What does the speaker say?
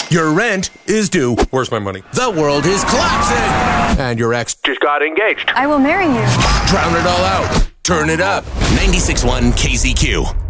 Your rent is due. Where's my money? The world is collapsing. And your ex just got engaged. I will marry you. Drown it all out. Turn it up. 96.1 KZQ.